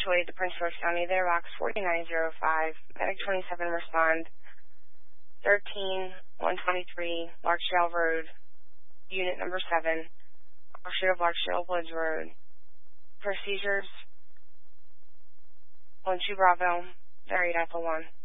208 to Prince George County. There, box 4905. Medic 27 respond. 13123 Larkdale Road, unit number 7, offshoot of Larkdale Woods Road. Procedures 12 Bravo, varied Alpha 1.